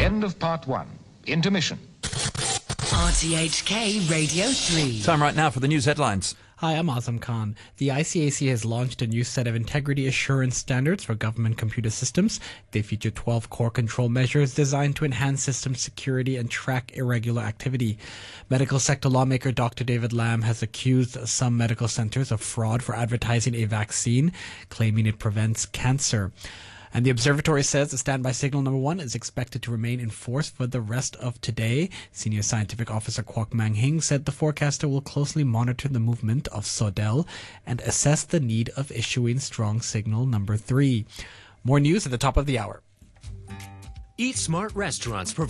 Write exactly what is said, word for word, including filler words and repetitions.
End of part one. Intermission. R T H K Radio three. Time right now for the news headlines. Hi, I'm Azam Khan. The I C A C has launched a new set of integrity assurance standards for government computer systems. They feature twelve core control measures designed to enhance system security and track irregular activity. Medical sector lawmaker Doctor David Lam has accused some medical centers of fraud for advertising a vaccine, claiming it prevents cancer. And the observatory says the standby signal number one is expected to remain in force for the rest of today. Senior scientific officer Kwok Mang Hing said the forecaster will closely monitor the movement of SODEL and assess the need of issuing strong signal number three. More news at the top of the hour. Eat Smart Restaurants provide